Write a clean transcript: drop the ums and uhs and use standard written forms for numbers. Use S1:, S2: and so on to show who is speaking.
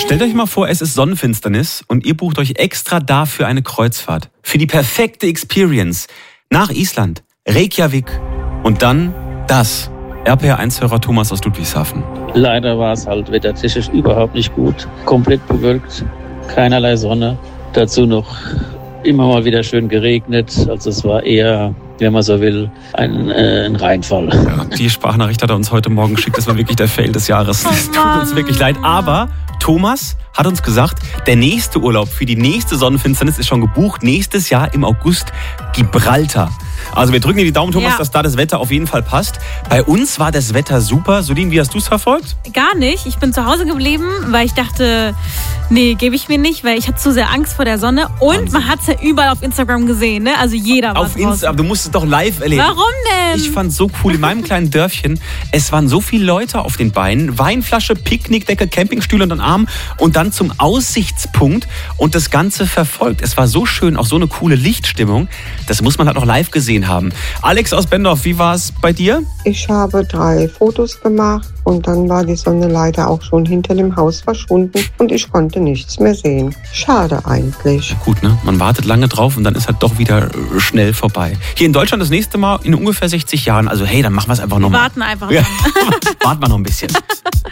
S1: Stellt euch mal vor, es ist Sonnenfinsternis und ihr bucht euch extra dafür eine Kreuzfahrt. Für die perfekte Experience. Nach Island, Reykjavik und dann das. RPR1-Hörer Thomas aus Ludwigshafen.
S2: Leider war es halt wettertechnisch überhaupt nicht gut. Komplett bewölkt, keinerlei Sonne. Dazu noch immer mal wieder schön geregnet. Also es war eher, wenn man so will, ein Reinfall.
S1: Ja, die Sprachnachricht hat er uns heute Morgen geschickt. Das war wirklich der Fail des Jahres. Es tut uns wirklich leid. Aber Thomas hat uns gesagt, der nächste Urlaub für die nächste Sonnenfinsternis ist schon gebucht. Nächstes Jahr im August Gibraltar. Also wir drücken dir die Daumen, Thomas, dass da das Wetter auf jeden Fall passt. Bei uns war das Wetter super. Sudin, wie hast du es verfolgt?
S3: Gar nicht. Ich bin zu Hause geblieben, weil ich dachte, nee, gebe ich mir nicht, weil ich hatte zu sehr Angst vor der Sonne. Und Wahnsinn. Man hat es ja überall auf Instagram gesehen, ne? Also jeder war
S1: auf Instagram. Du musst es doch live erleben.
S3: Warum denn?
S1: Ich fand es so cool. In meinem kleinen Dörfchen, es waren so viele Leute auf den Beinen. Weinflasche, Picknickdecke, Campingstühle unter den Arm und dann zum Aussichtspunkt und das Ganze verfolgt. Es war so schön, auch so eine coole Lichtstimmung. Das muss man halt noch live gesehen haben. Alex aus Bendorf, wie war es bei dir?
S4: Ich habe 3 Fotos gemacht und dann war die Sonne leider auch schon hinter dem Haus verschwunden und ich konnte nichts mehr sehen. Schade eigentlich.
S1: Gut, ne? Man wartet lange drauf und dann ist halt doch wieder schnell vorbei. Hier in Deutschland das nächste Mal in ungefähr 60 Jahren. Also hey, dann machen wir es einfach nochmal.
S3: Warten einfach.
S1: Ja. Warten wir noch ein bisschen.